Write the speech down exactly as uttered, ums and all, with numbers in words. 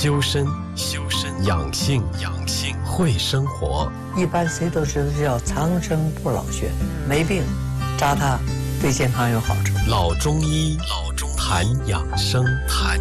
修身，修身养性，养性会生活。 一般谁都知道叫长生不老穴，没病扎它对健康有好处。 老中医，老中谈养生，谈